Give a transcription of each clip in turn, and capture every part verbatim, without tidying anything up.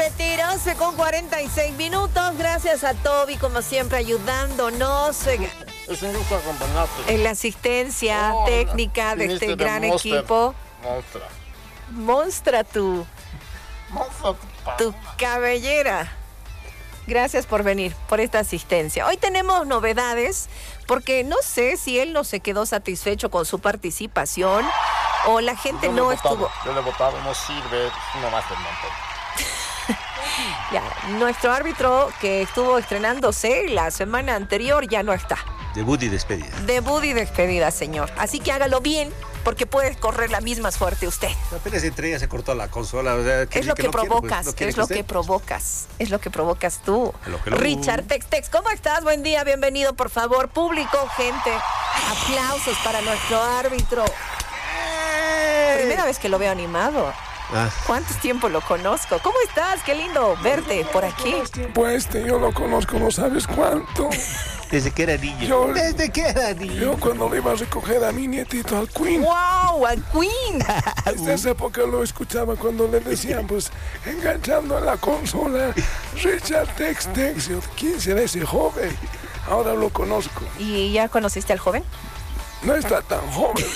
repetir, once con cuarenta y seis minutos. Gracias a Toby, como siempre, ayudándonos. Es un gusto acompañarte. En la asistencia oh, técnica de este gran de Monster, equipo. Monstra. Monstra tu, Monstra tu cabellera. Gracias por venir, por esta asistencia. Hoy tenemos novedades, porque no sé si él no se quedó satisfecho con su participación o la gente no estuvo... Yo le he votado, no sirve, no más del montón. Ya, nuestro árbitro que estuvo estrenándose la semana anterior ya no está. Debut y despedida. Debut y despedida, señor. Así que hágalo bien, porque puede correr la misma suerte usted. Apenas entre ella se cortó la consola. O sea, que, es lo que, que no provocas, quiere, pues, no es lo que, que provocas, es lo que provocas tú. Hello, hello. Richard Tex Tex, ¿cómo estás? Buen día, bienvenido, por favor. Público, gente, aplausos para nuestro árbitro. Primera vez que lo veo animado. Ah. ¿Cuánto tiempo lo conozco? ¿Cómo estás? Qué lindo verte por aquí. Pues yo lo conozco, no sabes cuánto. Desde que era niño. Yo, Desde que era niño. Yo cuando le iba a recoger a mi nietito al Queen. ¡Wow! ¡Al Queen! Desde esa época lo escuchaba cuando le decían, pues, enganchando a la consola, Richard Tex Tex. Yo, ¿quién será ese joven? Ahora lo conozco. ¿Y ya conociste al joven? No está tan joven.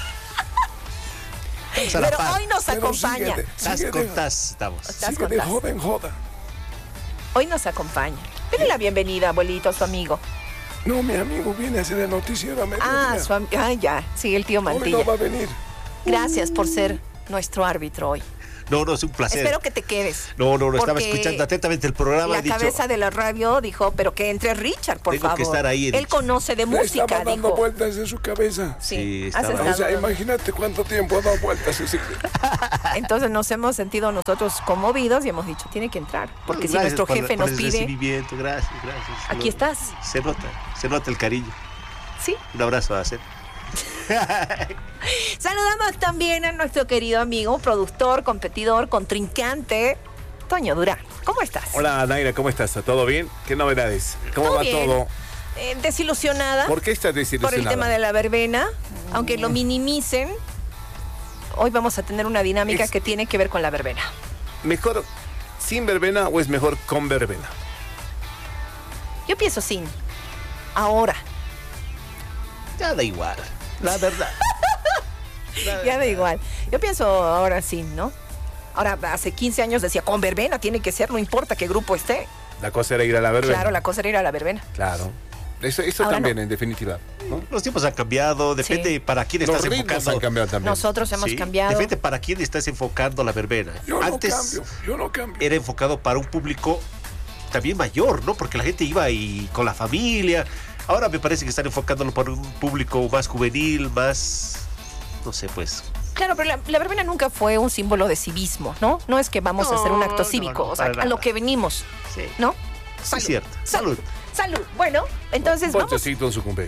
Pero hoy nos Pero acompaña. Sigue de, estás, estamos. Sigue de joven joda. Hoy nos acompaña. Dile la bienvenida, abuelito, a su amigo. No, mi amigo viene a hacer el noticiero a mediodía. Ah, su am- ah, ya. Sí, el tío Mantilla. Hoy no va a venir. Gracias por ser nuestro árbitro hoy. No, no, es un placer. Espero que te quedes. No, no, no, estaba escuchando atentamente el programa. La he dicho, cabeza de la radio dijo, pero que entre Richard, por tengo favor. que estar ahí. Él conoce de Le música, estaba dando dijo. vueltas en su cabeza. Sí, Sí, has estaba- estado- O sea, imagínate cuánto tiempo ha dado vueltas ese. Entonces nos hemos sentido nosotros conmovidos y hemos dicho, tiene que entrar. Porque si gracias nuestro por- jefe por nos el pide... recibimiento, gracias, gracias. Aquí Lo- estás. Se nota, se nota el cariño. Sí. Un abrazo a hacer. Saludamos también a nuestro querido amigo, productor, competidor, contrincante, Toño Durán. ¿Cómo estás? Hola, Naira, ¿cómo estás? ¿Todo bien? ¿Qué novedades? ¿Cómo ¿Todo va bien? todo? Eh, desilusionada. ¿Por qué estás Por desilusionada? el tema de la verbena, aunque lo minimicen, hoy vamos a tener una dinámica Es- que tiene que ver con la verbena. ¿Mejor sin verbena o es mejor con verbena? Yo pienso sin. Ahora. Ya da igual, la verdad. La Ya da verdad. igual. Yo pienso ahora sin, ¿no? Ahora, hace quince años decía, con verbena tiene que ser, no importa qué grupo esté. La cosa era ir a la verbena. Claro, la cosa era ir a la verbena. Claro. Eso, eso Ahora también, no. en definitiva, ¿no? Los tiempos han cambiado, depende Sí. para quién Los estás ritmos enfocando. han cambiado también. Nosotros hemos Sí, cambiado. Depende para quién estás enfocando la verbena. Yo Antes no cambio, yo no cambio. era enfocado para un público también mayor, ¿no? Porque la gente iba y con la familia. Ahora me parece que están enfocándolo para un público más juvenil, más, no sé, pues. Claro, pero la, la verbena nunca fue un símbolo de civismo, ¿no? No es que vamos a hacer un acto No, cívico, no, no, o sea, para a lo nada. que venimos, Sí, ¿no? sí, cierto. Salud. Salud. Salud. Bueno, entonces vamos Ponchecito en su cumple.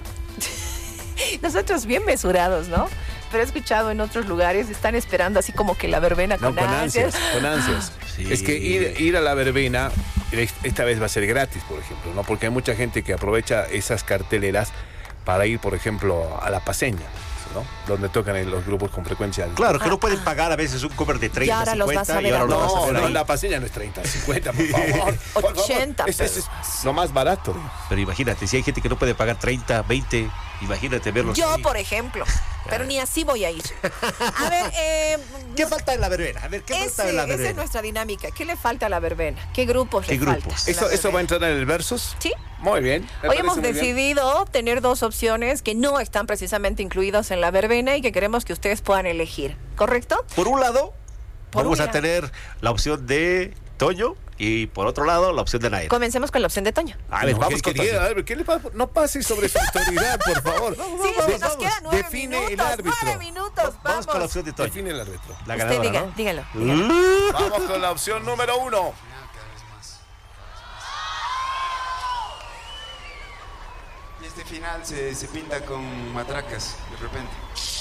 nosotros bien mesurados, ¿no? Pero he escuchado en otros lugares, están esperando así como que la verbena No, con, con ansias, ansias. con ansias. Sí. Es que ir, ir a la verbena, esta vez va a ser gratis, por ejemplo, ¿no? Porque hay mucha gente que aprovecha esas carteleras para ir, por ejemplo, a la Paseña, ¿no? Donde tocan en los grupos con frecuencia. Claro, que Ah, no pueden ah. pagar a veces un cover de treinta, Y ahora los vas a cincuenta, y ver ahora a lo vas a No, ver no, ahí. la Paseña no es treinta, cincuenta, por favor. Por favor. ochenta, Es, es- es lo más barato. Pero imagínate, si hay gente que no puede pagar treinta, veinte, imagínate verlos Yo, ahí. por ejemplo, pero ni así voy a ir. A ver, eh, ¿Qué falta en la verbena? A ver, ¿qué falta ese- en la esa es verbena? nuestra dinámica. ¿Qué le falta a la verbena? ¿Qué grupos ¿Qué le grupos? falta? a la ¿Eso, ¿Eso va a verbena? entrar en el Versus? Sí. Muy bien. me Hoy parece hemos muy bien. decidido tener dos opciones que no están precisamente incluidas en la verbena y que queremos que ustedes puedan elegir, ¿correcto? Por un lado, Por vamos un a lado. tener la opción de Toño y por otro lado la opción de Naira. Comencemos con la opción de Toño. A ver, No, vamos ¿qué con quería? Toño. A ver, ¿qué le pasa? No pase sobre su autoridad, por favor. Sí, Vamos, es que nos vamos. quedan nueve Define minutos. el árbitro. Nueve minutos, Vamos vamos. con la opción de Toño. Define el árbitro. La Usted ganadora, diga, ¿no? dígalo. Uh, dígalo. Vamos con la opción número uno. Y este final se, se pinta con matracas, de repente.